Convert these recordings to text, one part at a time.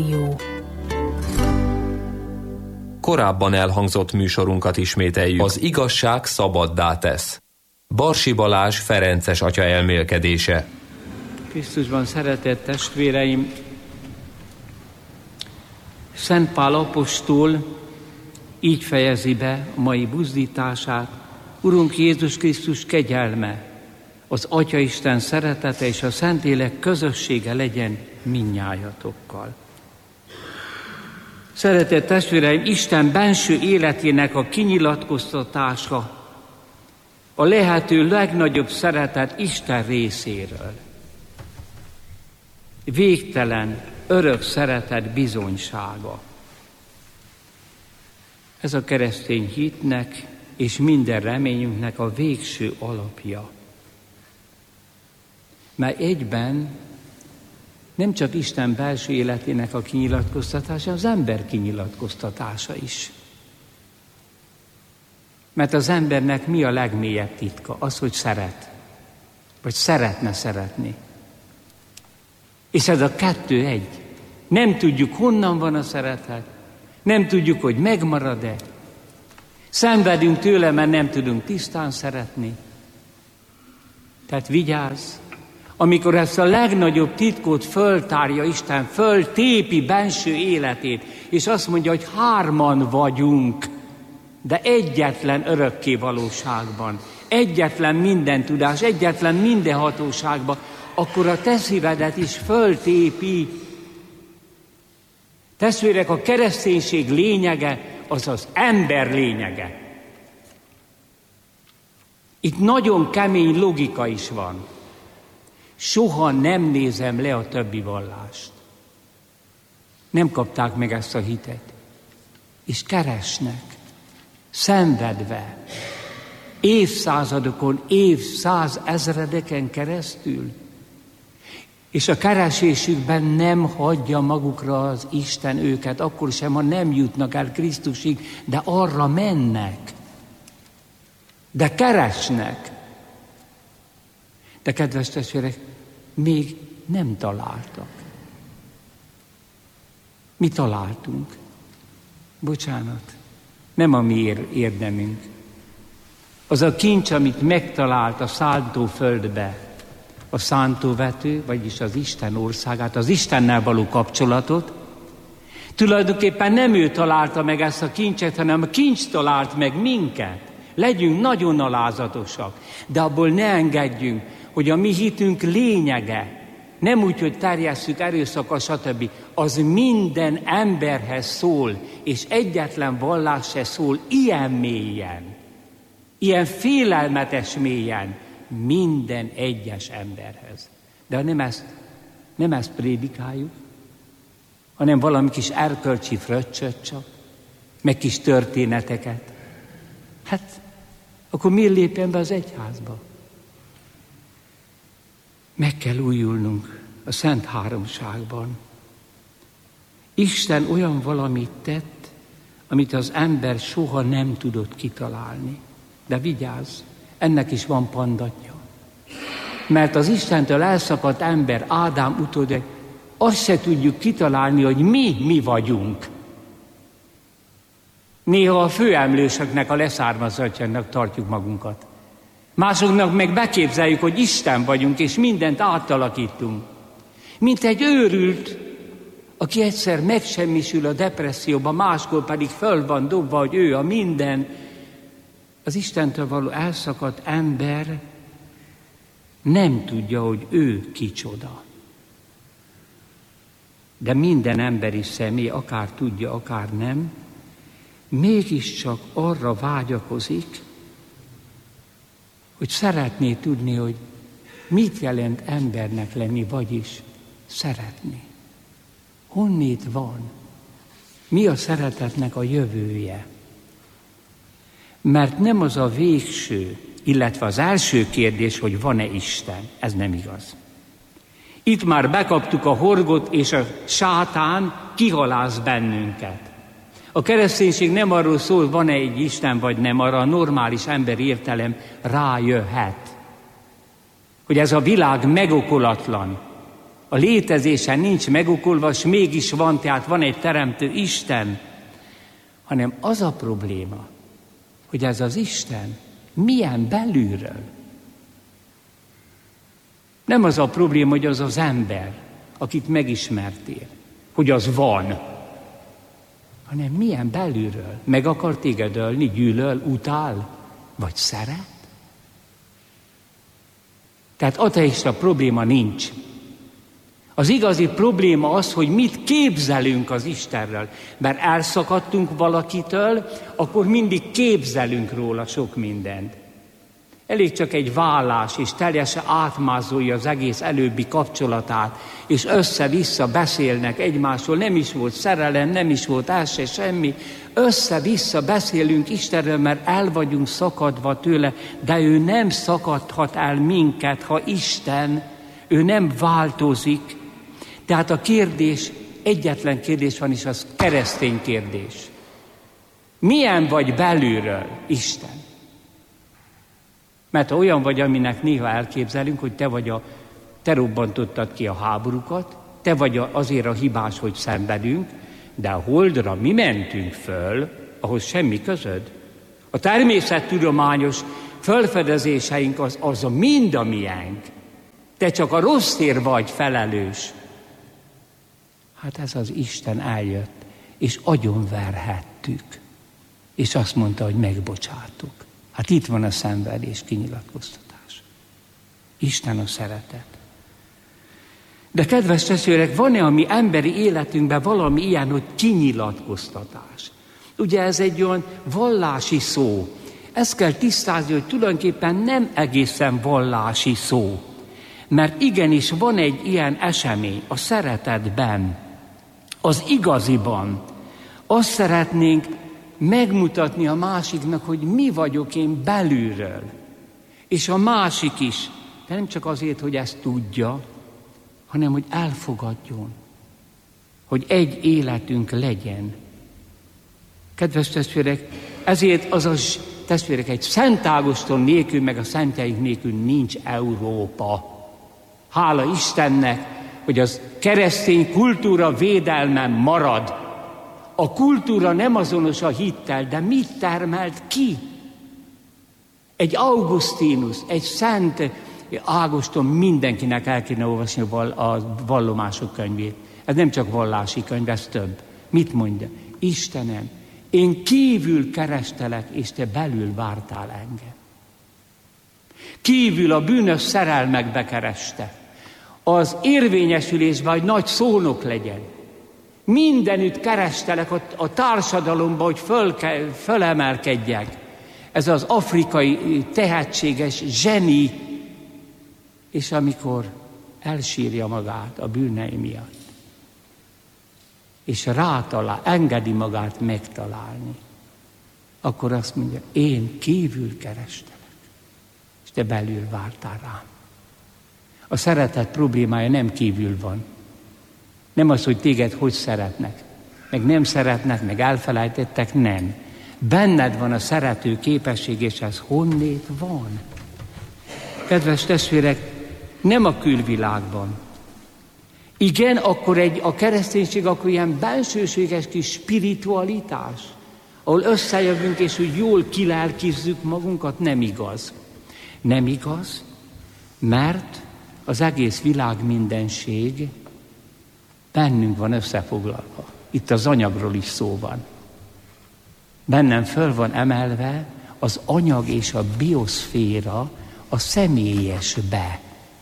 Rádió. Korábban elhangzott műsorunkat ismételjük. Az igazság szabaddá tesz. Barsi Balázs ferences atya elmélkedése. Krisztusban szeretett testvéreim, Szent Pál apostol így fejezi be a mai buzdítását: Urunk Jézus Krisztus kegyelme, az Atyaisten szeretete és a Szentlélek közössége legyen mindnyájatokkal. Szeretett testvéreim, Isten benső életének a kinyilatkoztatása a lehető legnagyobb szeretet Isten részéről. Végtelen, örök szeretet bizonysága. Ez a keresztény hitnek és minden reményünknek a végső alapja. Mert egyben nem csak Isten belső életének a kinyilatkoztatása, az ember kinyilatkoztatása is. Mert az embernek mi a legmélyebb titka? Az, hogy szeret. Vagy szeretne szeretni. És ez a kettő egy. Nem tudjuk, honnan van a szeretet. Nem tudjuk, hogy megmarad-e. Szenvedünk tőle, mert nem tudunk tisztán szeretni. Tehát vigyázz, amikor ezt a legnagyobb titkot föltárja Isten, föltépi benső életét, és azt mondja, hogy hárman vagyunk, de egyetlen örökké valóságban, egyetlen minden tudás, egyetlen minden hatóságban, akkor a te szívedet is föltépi. Testvérek, a kereszténység lényege az az ember lényege. Itt nagyon kemény logika is van. Soha nem nézem le a többi vallást. Nem kapták meg ezt a hitet. És keresnek, szenvedve, évszázadokon, évszázezredeken keresztül. És a keresésükben nem hagyja magukra az Isten őket, akkor sem, ha nem jutnak el Krisztusig, de arra mennek. De keresnek. De kedves testvérek, még nem találtak. Mi találtunk. Bocsánat, nem a mi érdemünk. Az a kincs, amit megtalált a szántóföldbe, a szántóvető, vagyis az Isten országát, az Istennel való kapcsolatot, tulajdonképpen nem ő találta meg ezt a kincset, hanem a kincs talált meg minket. Legyünk nagyon alázatosak, de abból ne engedjünk, hogy a mi hitünk lényege, nem úgy, hogy terjesszük erőszakkal, stb. Az minden emberhez szól, és egyetlen vallás se szól ilyen mélyen, ilyen félelmetes mélyen minden egyes emberhez. De nem ezt prédikáljuk, hanem valami kis erkölcsi fröccsöt csak, meg kis történeteket. Hát, akkor miért lépjen be az egyházba? Meg kell újulnunk a Szent Háromságban. Isten olyan valamit tett, amit az ember soha nem tudott kitalálni. De vigyázz, ennek is van pandatja. Mert az Istentől elszakadt ember, Ádám utódai, azt se tudjuk kitalálni, hogy mi vagyunk. Néha a főemlősöknek, a leszármazottjaknak tartjuk magunkat. Másoknak meg beképzeljük, hogy Isten vagyunk, és mindent átalakítunk. Mint egy őrült, aki egyszer megsemmisül a depresszióba, máskor pedig föl van dobva, hogy ő a minden. Az Istentől való elszakadt ember nem tudja, hogy ő kicsoda. De minden emberi személy, akár tudja, akár nem, mégiscsak arra vágyakozik, hogy szeretné tudni, hogy mit jelent embernek lenni, vagyis szeretni. Honnét van? Mi a szeretetnek a jövője? Mert nem az a végső, illetve az első kérdés, hogy van-e Isten. Ez nem igaz. Itt már bekaptuk a horgot, és a sátán kihalász bennünket. A kereszténység nem arról szól, van-e egy Isten vagy nem, arra a normális emberi értelem rájöhet, hogy ez a világ megokolatlan, a létezésen nincs megokolva, és mégis van, tehát van egy teremtő Isten, hanem az a probléma, hogy ez az Isten milyen belülről. Nem az a probléma, hogy az az ember, akit megismertél, hogy az van, hanem milyen belülről. Meg akar téged ölni, gyűlöl, utál, vagy szeret? Tehát ateista probléma nincs. Az igazi probléma az, hogy mit képzelünk az Istenről. Mert elszakadtunk valakitől, akkor mindig képzelünk róla sok mindent. Elég csak egy vállás, és teljesen átmázolja az egész előbbi kapcsolatát, és össze-vissza beszélnek egymásról, nem is volt szerelem, nem is volt el se semmi. Össze-vissza beszélünk Istenről, mert el vagyunk szakadva tőle, de ő nem szakadhat el minket, ha Isten, ő nem változik. Tehát a kérdés, egyetlen kérdés van, és az keresztény kérdés. Milyen vagy belülről, Isten? Mert ha olyan vagy, aminek néha elképzelünk, hogy te robbantottad ki a háborúkat, te vagy azért a hibás, hogy szenvedünk, de a holdra mi mentünk föl, ahhoz semmi közöd. A természettudományos fölfedezéseink az mind a miénk. Te csak a rosszért vagy felelős. Hát ez az Isten eljött, és agyonverhettük. És azt mondta, hogy megbocsátuk. Hát itt van a szenvedés kinyilatkoztatás. Isten a szeretet. De kedves testvérek, van-e a mi emberi életünkben valami ilyen, hogy kinyilatkoztatás? Ugye ez egy olyan vallási szó. Ezt kell tisztázni, hogy tulajdonképpen nem egészen vallási szó. Mert igenis van egy ilyen esemény a szeretetben, az igaziban. Azt szeretnénk megmutatni a másiknak, hogy mi vagyok én belülről. És a másik is, de nem csak azért, hogy ezt tudja, hanem hogy elfogadjon, hogy egy életünk legyen. Kedves testvérek, ezért testvérek, egy Szent Ágoston nélkül, meg a szentjeink nélkül nincs Európa. Hála Istennek, hogy az keresztény kultúra védelmen marad. A kultúra nem azonos a hittel, de mit termelt ki? Egy Augustinus, egy Szent Ágoston, mindenkinek el kéne olvasni a vallomások könyvét. Ez nem csak vallási könyv, ez több. Mit mondja? Istenem, én kívül kerestelek, és te belül vártál engem. Kívül a bűnös szerelmekbe kereste. Az érvényesülésben, hogy nagy szónok legyen. Mindenütt kerestelek a társadalomba, hogy fölemelkedjek. Ez az afrikai tehetséges zseni, és amikor elsírja magát a bűnei miatt, és rátalál, engedi magát megtalálni, akkor azt mondja, én kívül kerestelek, és te belül vártál rám. A szeretet problémája nem kívül van. Nem az, hogy téged hogy szeretnek, meg nem szeretnek, meg elfelejtettek, nem. Benned van a szerető képesség, és ez honnét van. Kedves testvérek, nem a külvilágban. Igen, akkor a kereszténység akkor ilyen bensőséges kis spiritualitás, ahol összejövünk, és úgy jól kilelkizzük magunkat, nem igaz. Nem igaz, mert az egész világ mindenség bennünk van összefoglalva. Itt az anyagról is szó van. Bennem föl van emelve az anyag és a bioszféra a személyesbe.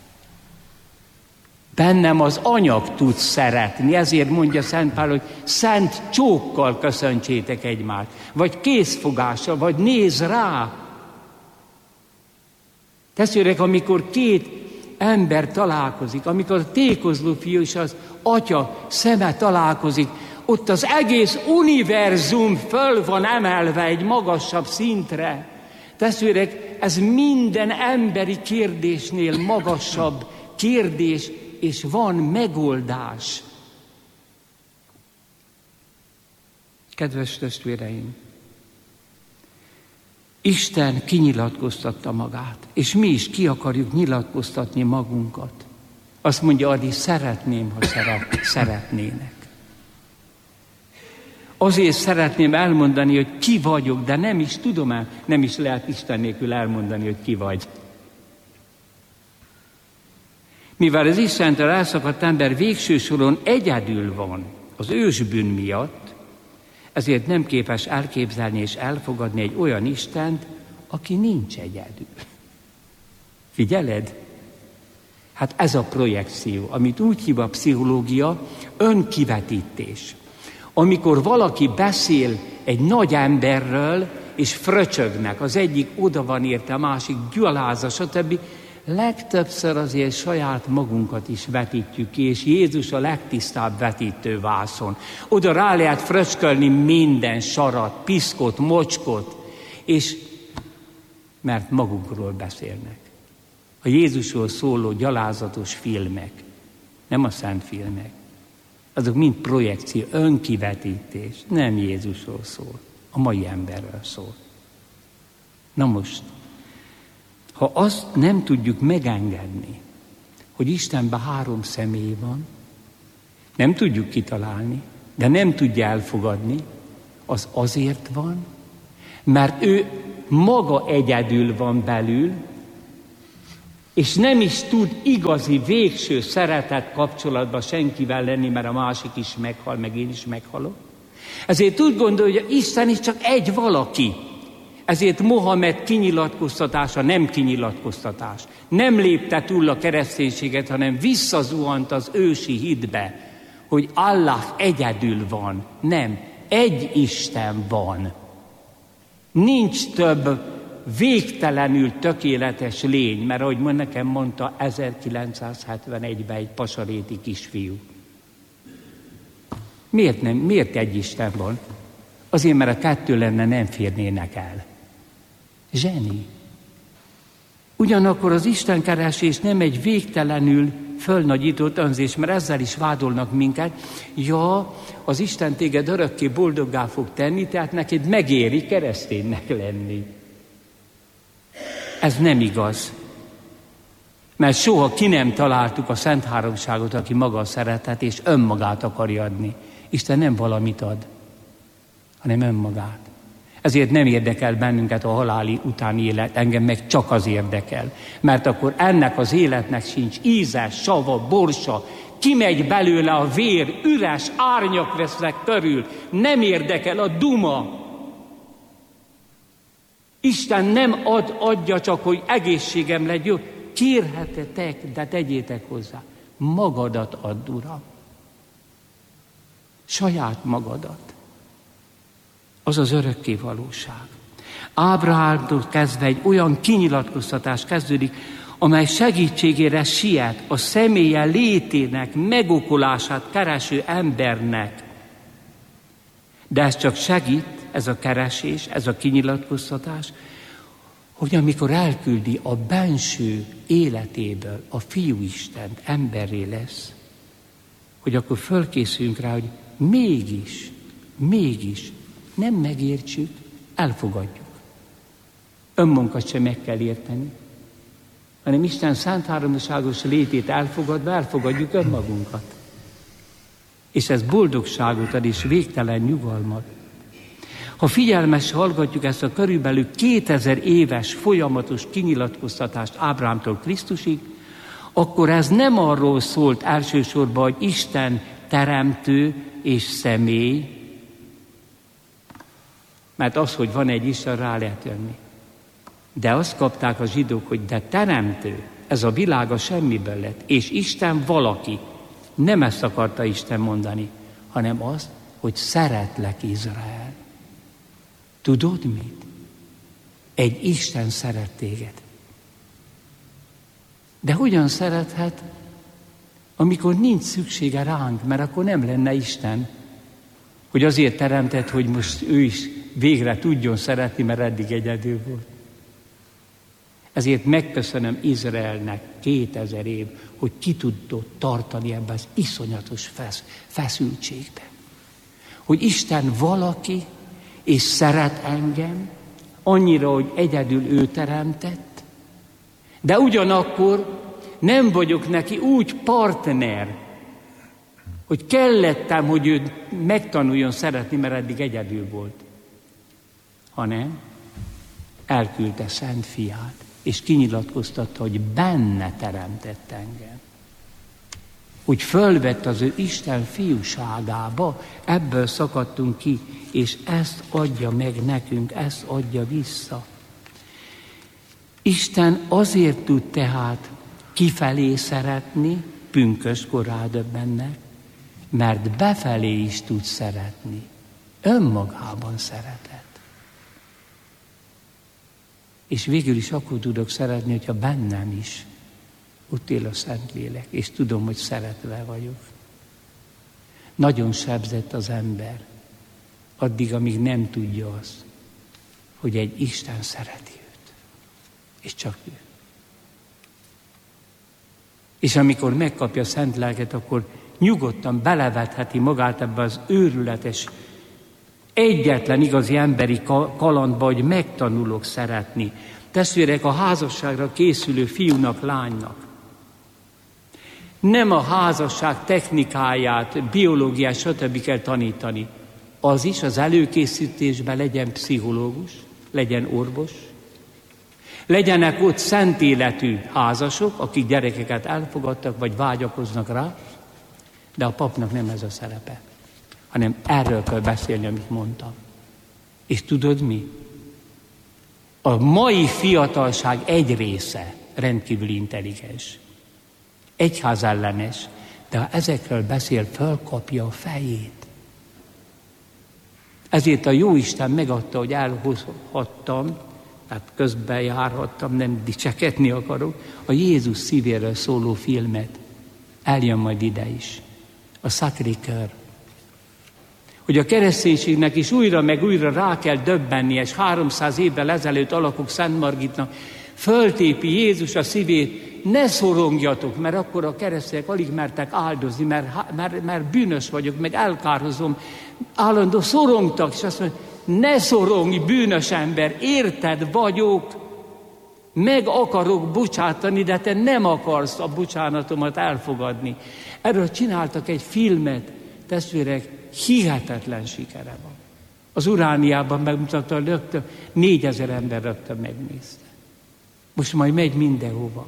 Bennem az anyag tud szeretni, ezért mondja Szent Pál, hogy szent csókkal köszöntsétek egymást, vagy készfogással, vagy néz rá. Testvérek, amikor két ember találkozik, amikor a tékozló fiú és az atya szeme találkozik, ott az egész univerzum föl van emelve egy magasabb szintre. Testvérek, ez minden emberi kérdésnél magasabb kérdés, és van megoldás. Kedves testvéreim, Isten kinyilatkoztatta magát, és mi is ki akarjuk nyilatkoztatni magunkat. Azt mondja, Adi, szeretném, ha szeretnének. Azért szeretném elmondani, hogy ki vagyok, de nem is tudom, nem is lehet Isten nélkül elmondani, hogy ki vagy. Mivel az Istentől elszakadt ember végső soron egyedül van az ősbűn miatt, ezért nem képes elképzelni és elfogadni egy olyan Istent, aki nincs egyedül. Figyeled? Hát ez a projekció, amit úgy hív a pszichológia, önkivetítés. Amikor valaki beszél egy nagy emberről, és fröcsögnek, az egyik oda van érte, a másik gyalázza, stb. Legtöbbször azért saját magunkat is vetítjük ki, és Jézus a legtisztább vetítővászon. Oda rá lehet fröcskölni minden sarat, piszkot, mocskot, és mert magunkról beszélnek. A Jézusról szóló gyalázatos filmek, nem a szent filmek, azok mind projekció, önkivetítés, nem Jézusról szól, a mai emberről szól. Na most, ha azt nem tudjuk megengedni, hogy Istenben 3 személy van, nem tudjuk kitalálni, de nem tudja elfogadni, az azért van, mert ő maga egyedül van belül, és nem is tud igazi, végső szeretet kapcsolatban senkivel lenni, mert a másik is meghal, meg én is meghalok. Ezért úgy gondolja, hogy Isten is csak egy valaki. Ezért Mohamed kinyilatkoztatása nem kinyilatkoztatás. Nem lépte túl a kereszténységet, hanem visszazuhant az ősi hitbe, hogy Allah egyedül van. Nem, egy Isten van. Nincs több végtelenül tökéletes lény, mert ahogy nekem mondta 1971-ben egy pasaréti kisfiú. Miért egy Isten van? Azért, mert a 2 lenne, nem férnének el. Zseni. Ugyanakkor az istenkeresés nem egy végtelenül fölnagyított önzés, mert ezzel is vádolnak minket. Ja, az Isten téged örökké boldoggá fog tenni, tehát neked megéri kereszténynek lenni. Ez nem igaz. Mert soha ki nem találtuk a Szent Háromságot, aki maga a szeretet, és önmagát akarja adni. Isten nem valamit ad, hanem önmagát. Ezért nem érdekel bennünket a haláli utáni élet, engem meg csak az érdekel. Mert akkor ennek az életnek sincs íze, sava, borsa, kimegy belőle a vér, üres árnyak vesznek körül, nem érdekel a duma. Isten nem adja csak, hogy egészségem legyen, kérhetetek, de tegyétek hozzá. Magadat add, Uram. Saját magadat. Az az örökké valóság. Ábrahámtól kezdve egy olyan kinyilatkoztatás kezdődik, amely segítségére siet a személye létének, megokolását kereső embernek. De ez csak segít, ez a keresés, ez a kinyilatkoztatás, hogy amikor elküldi a benső életéből a Fiú Istent, emberré lesz, hogy akkor fölkészüljünk rá, hogy mégis nem megértsük, elfogadjuk. Önmunkat sem meg kell érteni, hanem Isten szent háromságos létét elfogadva elfogadjuk önmagunkat. És ez boldogságot ad és végtelen nyugalmat. Ha figyelmes hallgatjuk ezt a körülbelül 2000 éves folyamatos kinyilatkoztatást Ábrahámtól Krisztusig, akkor ez nem arról szólt elsősorban, hogy Isten teremtő és személy, mert az, hogy van egy Isten, rá lehet jönni. De azt kapták a zsidók, hogy de teremtő, ez a világ a semmiből lett, és Isten valaki. Nem ezt akarta Isten mondani, hanem azt, hogy szeretlek, Izrael. Tudod mit? Egy Isten szeret téged. De hogyan szerethet, amikor nincs szüksége ránk, mert akkor nem lenne Isten, hogy azért teremtett, hogy most ő is végre tudjon szeretni, mert eddig egyedül volt. Ezért megköszönöm Izraelnek 2000 év, hogy ki tudott tartani ebben az iszonyatos feszültségben. Hogy Isten valaki, és szeret engem, annyira, hogy egyedül ő teremtett, de ugyanakkor Nem vagyok neki úgy partner, hogy kellettem, hogy ő megtanuljon szeretni, mert eddig egyedül volt. Hanem elküldte Szent Fiát, és kinyilatkoztatta, hogy benne teremtett engem. Hogy fölvett az ő Isten fiúságába, ebből szakadtunk ki, és ezt adja meg nekünk, ezt adja vissza. Isten azért tud tehát kifelé szeretni, pünköstkor rádöbbennek, mert befelé is tud szeretni. Önmagában szeretet. És végül is akkor tudok szeretni, hogyha bennem is ott él a Szentlélek, és tudom, hogy szeretve vagyok. Nagyon sebzett az ember, addig, amíg nem tudja azt, hogy egy Isten szereti őt. És csak ő. És amikor megkapja a Szent Lelket, akkor nyugodtan belevetheti magát ebbe az őrületes, egyetlen igazi emberi kalandba, hogy megtanulok szeretni. Testvérek, a házasságra készülő fiúnak, lánynak nem a házasság technikáját, biológiát, stb. Kell tanítani. Az is az előkészítésben legyen pszichológus, legyen orvos, legyenek ott szent életű házasok, akik gyerekeket elfogadtak, vagy vágyakoznak rá, de a papnak nem ez a szerepe, hanem erről kell beszélni, amit mondtam. És tudod mi? A mai fiatalság egy része rendkívül intelligens, egyházellenes, de ha ezekről beszél, fölkapja a fejét. Ezért a Jóisten megadta, hogy elhozhattam, tehát közben járhattam, nem dicsekedni akarok, a Jézus szívéről szóló filmet. Eljön majd ide is. A Sacré-Cœur. Hogy a kereszténységnek is újra meg újra rá kell döbbennie, és 300 évvel ezelőtt alakok Szent Margitnak föltépi Jézus a szívét, ne szorongjatok, mert akkor a keresztények alig mertek áldozni, mert bűnös vagyok, meg elkárhozom. Állandó szorongtak, és azt mondja, ne szorongj, bűnös ember, érted vagyok, meg akarok bocsátani, de te nem akarsz a bocsánatomat elfogadni. Erről csináltak egy filmet, testvérek, hihetetlen sikere van. Az Urániában megmutatta, rögtön 4000 ember rögtön megnézte. Most majd megy mindenhova.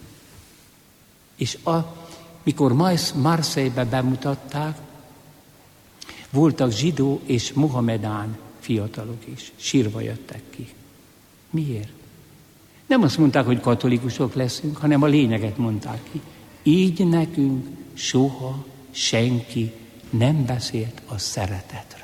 És mikor Marseille-be bemutatták, voltak zsidó és mohamedán fiatalok is. Sírva jöttek ki. Miért? Nem azt mondták, hogy katolikusok leszünk, hanem a lényeget mondták ki. Így nekünk soha senki nem beszélt a szeretetről.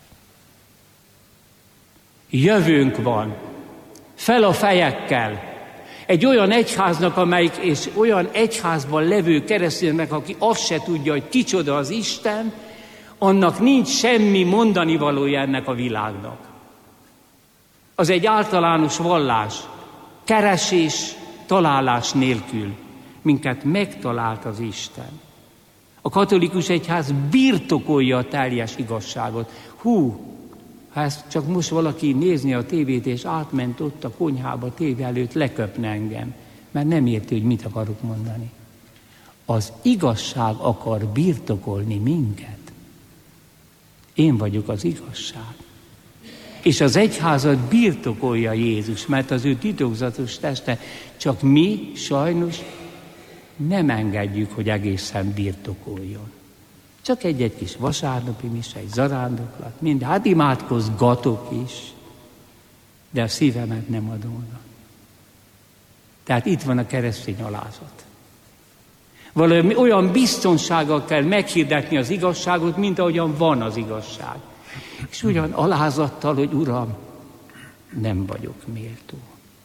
Jövőnk van, fel a fejekkel. Egy olyan egyháznak, amelyik, és olyan egyházban levő kereszténynek, aki azt se tudja, hogy kicsoda az Isten, annak nincs semmi mondani valója ennek a világnak. Az egy általános vallás, keresés, találás nélkül. Minket megtalált az Isten. A katolikus egyház birtokolja a teljes igazságot. Ha ezt csak most valaki nézni a tévét, és átment ott a konyhába, tévé előtt, leköpne engem, mert nem érti, hogy mit akarok mondani. Az igazság akar birtokolni minket. Én vagyok az igazság. És az egyházat birtokolja Jézus, mert az ő titokzatos teste, csak mi sajnos nem engedjük, hogy egészen birtokoljon. Csak egy kis vasárnapi mise, egy zarándoklat, minden. Hát imádkozgatok is, de a szívemet nem adom oda. Tehát itt van a keresztény alázat. Valami olyan biztonsággal kell meghirdetni az igazságot, mint ahogyan van az igazság. És ugyan alázattal, hogy Uram, nem vagyok méltó.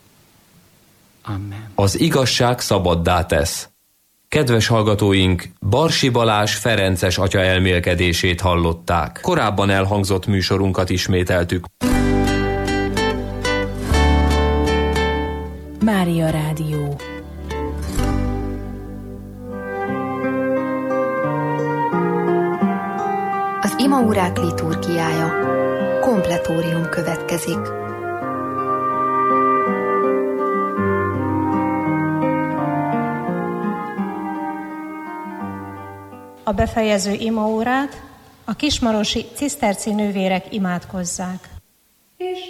Amen. Az igazság szabaddá tesz. Kedves hallgatóink, Barsi Balázs ferences atya elmélkedését hallották. Korábban elhangzott műsorunkat ismételtük. Mária Rádió. Az imaórák liturgiája. Kompletórium következik. a befejező imaórát a kismarosi ciszterci nővérek imádkozzák. És